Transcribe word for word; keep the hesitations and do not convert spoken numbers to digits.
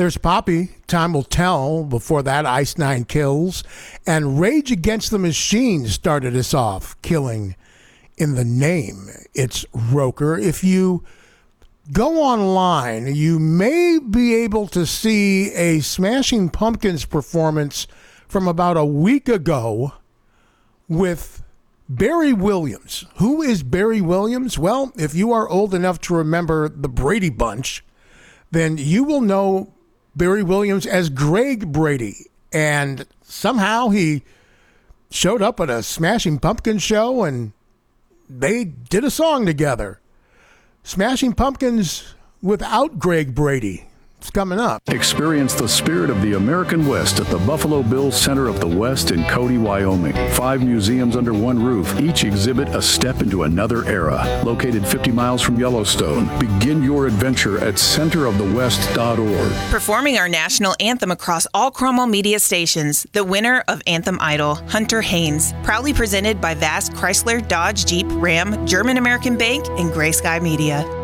There's Poppy, Time Will Tell. Before that, Ice Nine Kills. And Rage Against the Machine started us off, Killing in the Name. It's Roker. If you go online, you may be able to see a Smashing Pumpkins performance from about a week ago with Barry Williams. Who is Barry Williams? Well, if you are old enough to remember the Brady Bunch, then you will know Barry Williams as Greg Brady. And somehow he showed up at a Smashing Pumpkins show and they did a song together. Smashing Pumpkins without Greg Brady. It's coming up. Experience the spirit of the American West at the Buffalo Bills Center of the West in Cody, Wyoming. Five museums under one roof. Each exhibit a step into another era. Located fifty miles from Yellowstone. Begin your adventure at center of the west dot org. Performing our national anthem across all Cromwell media stations, the winner of Anthem Idol, Hunter Haynes. Proudly presented by Vast Chrysler, Dodge, Jeep, Ram, German American Bank, and Gray Sky Media.